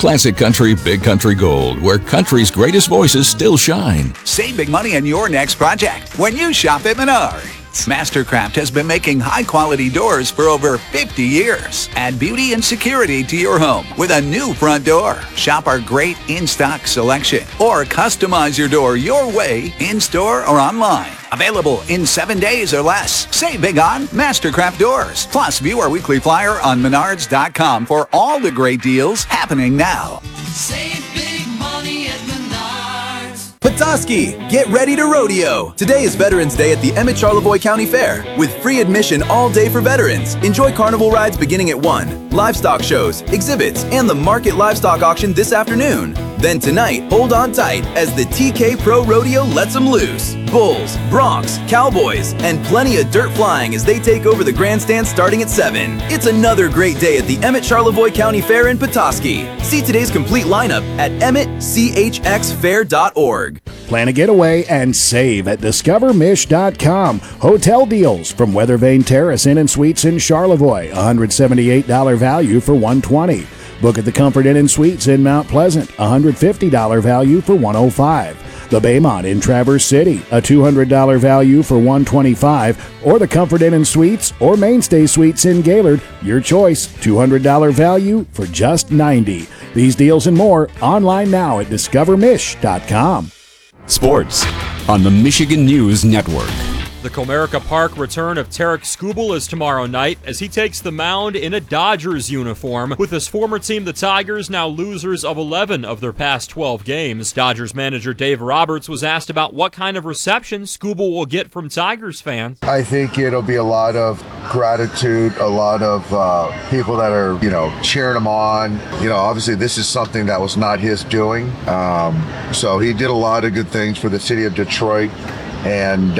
Classic Country, Big Country Gold, where country's greatest voices still shine. Save big money on your next project when you shop at Menards. Mastercraft has been making high-quality doors for over 50 years. Add beauty and security to your home with a new front door. Shop our great in-stock selection or customize your door your way in-store or online. Available in 7 days or less. Save big on Mastercraft doors. Plus, view our weekly flyer on Menards.com for all the great deals happening now. Save big money at Menards. Petoskey, get ready to rodeo. Today is Veterans Day at the Emmett Charlevoix County Fair with free admission all day for veterans. Enjoy carnival rides beginning at 1, livestock shows, exhibits, and the market livestock auction this afternoon. Then tonight, hold on tight as the TK Pro Rodeo lets them loose. Bulls, broncs, cowboys, and plenty of dirt flying as they take over the grandstand starting at 7. It's another great day at the Emmett Charlevoix County Fair in Petoskey. See today's complete lineup at emmettchxfair.org. Plan a getaway and save at discovermish.com. Hotel deals from Weathervane Terrace Inn and Suites in Charlevoix, $178 value for $120. Book at the Comfort Inn and Suites in Mount Pleasant, $150 value for $105. The Baymont in Traverse City, a $200 value for $125, or the Comfort Inn and Suites or Mainstay Suites in Gaylord, your choice, $200 value for just $90. These deals and more online now at discovermish.com. Sports on the Michigan News Network. The Comerica Park return of Tarek Skubal is tomorrow night as he takes the mound in a Dodgers uniform. With his former team, the Tigers, now losers of 11 of their past 12 games. Dodgers manager Dave Roberts was asked about what kind of reception Skubal will get from Tigers fans. I think it'll be a lot of gratitude, a lot of people that are, cheering him on. Obviously this is something that was not his doing. So he did a lot of good things for the city of Detroit. And,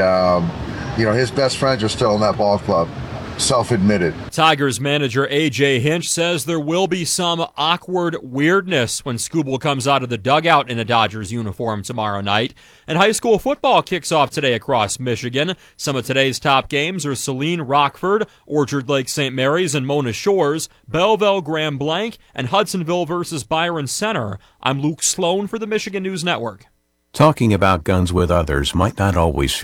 his best friends are still in that ball club, self-admitted. Tigers manager A.J. Hinch says there will be some awkward weirdness when Skubal comes out of the dugout in a Dodgers uniform tomorrow night. And high school football kicks off today across Michigan. Some of today's top games are Saline Rockford, Orchard Lake St. Mary's and Mona Shores, Belleville Grand Blanc, and Hudsonville versus Byron Center. I'm Luke Sloan for the Michigan News Network. Talking about guns with others might not always